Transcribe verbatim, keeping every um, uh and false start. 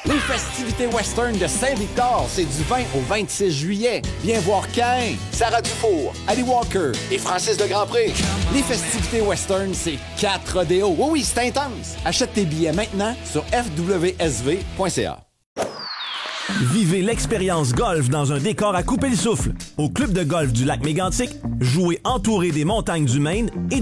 Les festivités western de Saint-Victor, c'est du vingt au vingt-six juillet. Viens voir Cain, Sarah Dufour, Ali Walker et Francis de Grandpré. Les festivités western, c'est quatre rodéos. Oui, oui, c'est intense. Achète tes billets maintenant sur f w s v point c a. Vivez l'expérience golf dans un décor à couper le souffle. Au club de golf du lac Mégantic, jouez entouré des montagnes du Maine et